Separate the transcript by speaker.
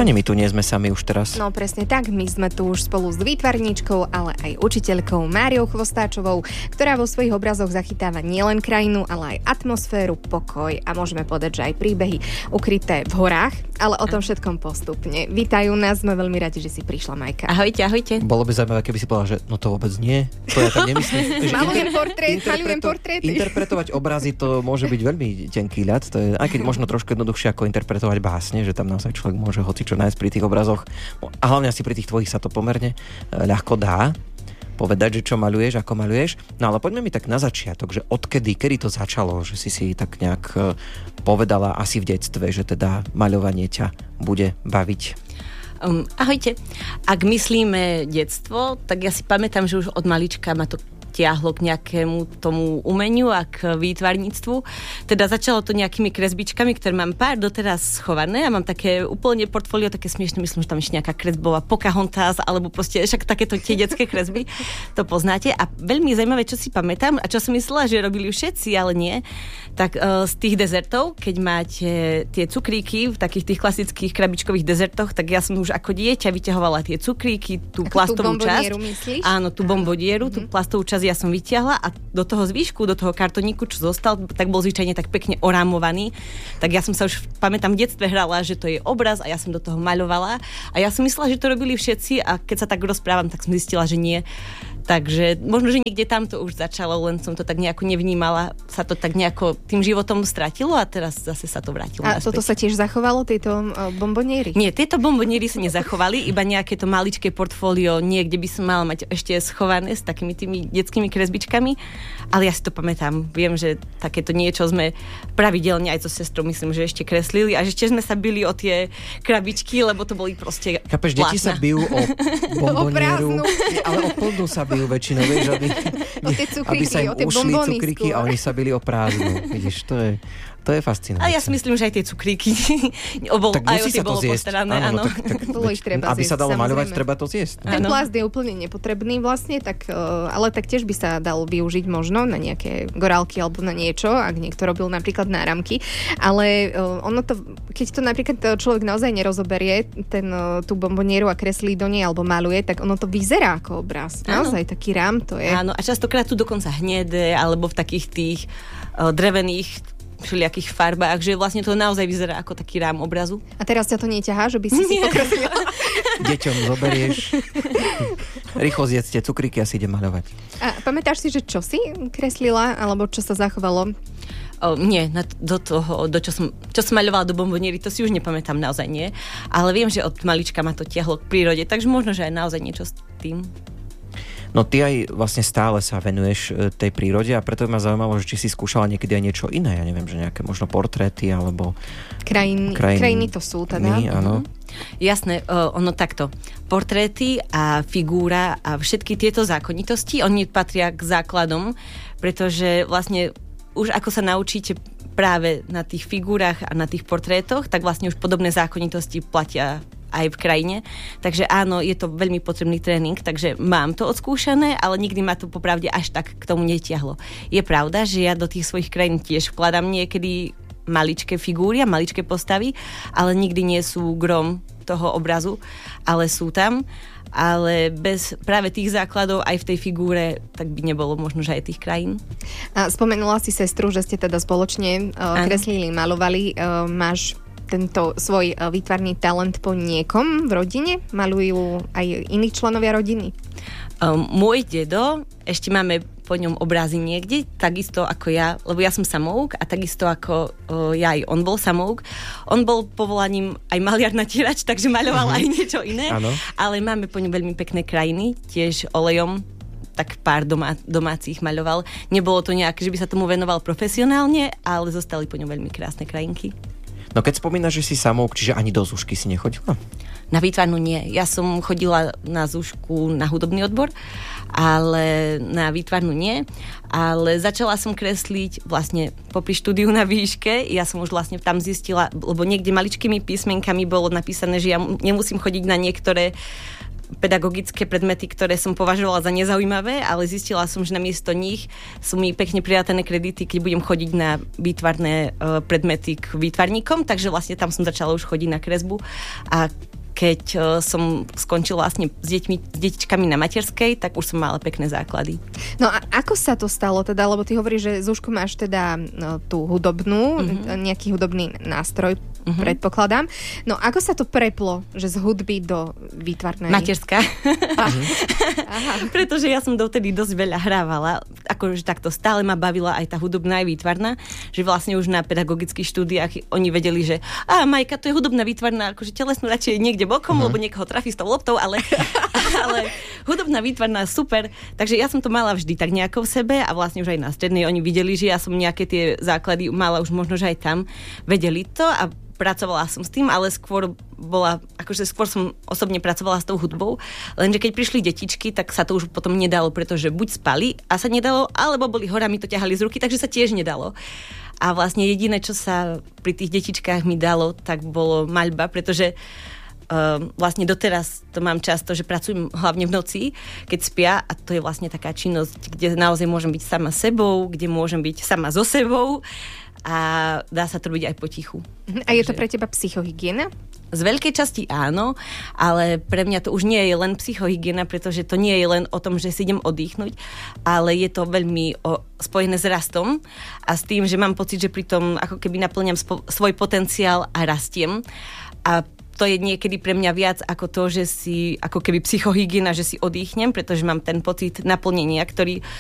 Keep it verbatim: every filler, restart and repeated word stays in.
Speaker 1: Ani my tu nie sme sami už teraz.
Speaker 2: No presne tak, my sme tu už spolu s výtvarníčkou, ale aj učiteľkou Máriou Chvostáčovou, ktorá vo svojich obrazoch zachytáva nielen krajinu, ale aj atmosféru, pokoj a môžeme povedať, že aj príbehy ukryté v horách, ale o tom všetkom postupne. Vítajú nás, sme veľmi radi, že si prišla, Majka.
Speaker 3: Ahojte, ahojte.
Speaker 1: Bolo by zaujímavé, keby si povedala, že no to vôbec nie. To ja tak nemyslím.
Speaker 2: Malujem portrét, malujem portréty.
Speaker 1: Interpretovať obrazy to môže byť veľmi tenký ľad, to je, aj keď možno trošku jednoduchšie ako interpretovať básne, že tam naozaj človek môže hoci čo nájsť pri tých obrazoch. A hlavne asi pri tých tvojich sa to pomerne ľahko dá povedať, že čo maľuješ, ako maľuješ. No ale poďme mi tak na začiatok, že odkedy, kedy to začalo, že si si tak nejak povedala asi v detstve, že teda maľovanie ťa bude baviť.
Speaker 3: Um, ahojte. Ak myslíme detstvo, tak ja si pamätám, že už od malička ma to tiahlo k nejakému tomu umeniu a k výtvarníctvu. Teda začalo to nejakými kresbičkami, ktoré mám pár doteraz schované a mám také úplne portfólio, také smiešné, myslím, že tam ešte nejaká kresbová Pocahontas, alebo proste však takéto tie detské kresby, to poznáte. A veľmi zaujímavé, čo si pamätám a čo som myslela, že robili všetci, ale nie, tak uh, z tých dezertov, keď máte tie cukríky v takých tých klasických krabičkových dezertoch, tak ja som už ako dieťa vyťahovala tie cukríky, tú
Speaker 2: ako
Speaker 3: plastovú
Speaker 2: tú
Speaker 3: časť.
Speaker 2: Myslíš?
Speaker 3: Áno, tú bombodieru, mm-hmm. tú plastovú časť ja som vyťahla a do toho zvýšku, do toho kartoníku, čo zostal, tak bol zvyčajne tak pekne orámovaný. Tak ja som sa už, pamätám, v detstve hrala, že to je obraz a ja som do toho maľovala. A ja som myslela, že to robili všetci a keď sa tak rozprávam, tak som zistila, že nie. Takže možno, že niekde tam to už začalo, len som to tak nejako nevnímala. Sa to tak nejako tým životom stratilo a teraz zase sa to vrátilo
Speaker 2: a
Speaker 3: naspäť.
Speaker 2: Toto sa tiež zachovalo, tieto bomboniery?
Speaker 3: Nie, tieto bomboniery sa nezachovali, iba nejaké to maličké portfólio niekde by som mala mať ešte schované s takými tými detskými kresbičkami, ale ja si to pamätám. Viem, že takéto niečo sme pravidelne aj so sestrou, myslím, že ešte kreslili a že ešte sme sa bili o tie krabičky, lebo to boli proste
Speaker 1: Chápeš, deti sa bijú o bombonieru, ale o plnú sa bijú väčšinou, vieš, aby,
Speaker 2: o tie cukríky,
Speaker 1: aby sa im
Speaker 2: o tie
Speaker 1: ušli
Speaker 2: bombóny
Speaker 1: cukríky
Speaker 2: skôr.
Speaker 1: a oni sa bili o prázdnu. Vidíš, to je, to je fascinujúce.
Speaker 3: A ja si myslím, že aj tie cukríky obol,
Speaker 1: tak
Speaker 3: aj o
Speaker 1: musí
Speaker 3: tie
Speaker 1: sa to
Speaker 3: bolo
Speaker 1: zjesť.
Speaker 3: postarané.
Speaker 1: Áno,
Speaker 3: Áno.
Speaker 1: no, tak, tak,
Speaker 2: Bolo ich treba
Speaker 1: aby
Speaker 2: zjesť,
Speaker 1: sa dalo maľovať,
Speaker 2: samozrejme.
Speaker 1: treba to zjesť.
Speaker 2: Ten
Speaker 3: Áno.
Speaker 2: plast je úplne nepotrebný vlastne, tak, ale tak tiež by sa dal využiť možno na nejaké gorálky alebo na niečo, ak niekto robil napríklad náramky. Ale ono to, keď to napríklad človek naozaj nerozoberie, ten, tú bombonieru a kreslí do nej alebo maľuje, tak ono to vyzerá ako obraz. Naozaj taký rám to je.
Speaker 3: Áno, a častokrát sú dokonca hnedé alebo v takých tých uh, drevených všelijakých farbách, že vlastne to naozaj vyzerá ako taký rám obrazu.
Speaker 2: A teraz ťa to neťahá, že by si si pokreslila?
Speaker 1: Deťom zoberieš, rýchlo zjedzte cukríky a si ide maľovať.
Speaker 2: A pamätáš si, že čo si kreslila, alebo čo sa zachovalo?
Speaker 3: O, nie, na, do toho, do čo som, čo som maľovala do bomboniery, to si už nepamätám, naozaj nie. Ale viem, že od malička ma to tiahlo k prírode, takže možno, že aj naozaj niečo s tým.
Speaker 1: No ty aj vlastne stále sa venuješ tej prírode a preto ma zaujímalo, že či si skúšala niekedy aj niečo iné. Ja neviem, že nejaké možno portréty alebo...
Speaker 2: Krajiny, krajiny, krajiny to sú teda.
Speaker 1: My, áno.
Speaker 3: Jasné, ono takto. Portréty a figúra a všetky tieto zákonitosti, oni patria k základom, pretože vlastne už ako sa naučíte práve na tých figúrach a na tých portrétoch, tak vlastne už podobné zákonitosti platia aj v krajine. Takže áno, je to veľmi potrebný tréning, takže mám to odskúšané, ale nikdy ma to popravde až tak k tomu netiahlo. Je pravda, že ja do tých svojich krajín tiež vkladám niekedy maličké figúry a maličké postavy, ale nikdy nie sú grom toho obrazu, ale sú tam. Ale bez práve tých základov aj v tej figúre, tak by nebolo možno, že aj tých krajín. A
Speaker 2: spomenula si sestru, že ste teda spoločne uh, kreslili, malovali. Uh, máš tento svoj výtvarný talent po niekom v rodine? Malujú aj iní členovia rodiny?
Speaker 3: Um, môj dedo, ešte máme po ňom obrazy niekde, takisto ako ja, lebo ja som samouk a takisto ako uh, ja aj on bol samouk. On bol povolaním aj maliar natierač, takže maľoval aj niečo iné.
Speaker 1: Áno.
Speaker 3: Ale máme po ňom veľmi pekné krajiny, tiež olejom, tak pár domá, domácich maľoval. Nebolo to nejak, že by sa tomu venoval profesionálne, ale zostali po ňom veľmi krásne krajinky.
Speaker 1: No keď spomínaš, že si samouk, čiže ani do Zúšky si nechodila?
Speaker 3: Na výtvarnú nie. Ja som chodila na Zúšku na hudobný odbor, ale na výtvarnú nie. Ale začala som kresliť vlastne popri štúdiu na výške. Ja som už vlastne tam zistila, lebo niekde maličkými písmenkami bolo napísané, že ja nemusím chodiť na niektoré pedagogické predmety, ktoré som považovala za nezaujímavé, ale zistila som, že namiesto nich sú mi pekne prirátané kredity, keď budem chodiť na výtvarné uh, predmety k výtvarníkom, takže vlastne tam som začala už chodiť na kresbu a keď uh, som skončila vlastne s deťmi, s detičkami na materskej, tak už som mala pekné základy.
Speaker 2: No a ako sa to stalo teda, lebo ty hovoríš, že Zuzku máš teda no, tú hudobnú, mm-hmm. nejaký hudobný nástroj, mm-hmm. predpokladám. No ako sa to preplo, že z hudby do výtvarnej?
Speaker 3: Materská.
Speaker 2: Aha. Aha.
Speaker 3: Pretože ja som dovtedy dosť veľa hrávala, akože takto stále ma bavila aj tá hudobná aj výtvarná, že vlastne už na pedagogických štúdiách oni vedeli, že a Majka, to je hudobná výtvarná, akože telesnú radšej niekde bokom, uh-huh. lebo niekoho trafí s tou loptou, ale, ale hudobná výtvarná super. Takže ja som to mala vždy tak nejako v sebe a vlastne už aj na strednej oni videli, že ja som nejaké tie základy mala už možno, že aj tam vedeli to a pracovala som s tým, ale skôr bola, akože skôr som osobne pracovala s tou hudbou, lenže keď prišli detičky, tak sa to už potom nedalo, pretože buď spali a sa nedalo, alebo boli horami, to ťahali z ruky, takže sa tiež nedalo. A vlastne jediné, čo sa pri tých detičkách mi dalo, tak bolo maľba, pretože Uh, vlastne doteraz to mám často, že pracujem hlavne v noci, keď spia a to je vlastne taká činnosť, kde naozaj môžem byť sama sebou, kde môžem byť sama so sebou a dá sa to robiť aj potichu.
Speaker 2: A je to pre teba psychohygiena?
Speaker 3: Z veľkej časti áno, ale pre mňa to už nie je len psychohygiena, pretože to nie je len o tom, že si idem oddychnúť, ale je to veľmi o, spojené s rastom a s tým, že mám pocit, že pri tom ako keby naplňam spo, svoj potenciál a rastiem a to je niekedy pre mňa viac ako to, že si ako keby psychohygiena, že si oddychnem, pretože mám ten pocit naplnenia, ktorý